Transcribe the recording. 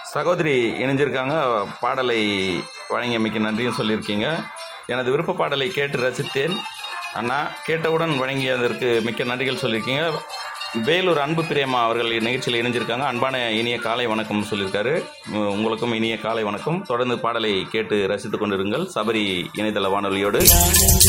சகோதரி இணைஞ்சிருக்காங்க. பாடலை வழங்கியமைக்கு நன்றியும் சொல்லியிருக்கீங்க. எனது விருப்ப பாடலை கேட்டு ரசித்தேன் அண்ணா, கேட்டவுடன் வழங்கியதற்கு மிக்க நன்றிகள் சொல்லியிருக்கீங்க. வேலூர் அன்பு பிரியமா அவர்கள் நிகழ்ச்சியில் இணைஞ்சிருக்காங்க. அன்பான இனிய காலை வணக்கம் சொல்லியிருக்காரு. உங்களுக்கும் இனிய காலை வணக்கம். தொடர்ந்து பாடலை கேட்டு ரசித்துக் கொண்டிருங்கள் சபரி இணையதள வானொலியோடு.